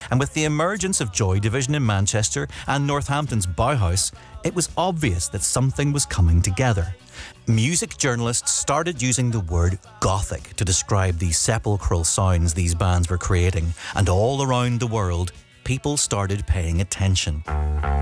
And with the emergence of Joy Division in Manchester and Northampton's Bauhaus, it was obvious that something was coming together. Music journalists started using the word Gothic to describe the sepulchral sounds these bands were creating, and all around the world, people started paying attention.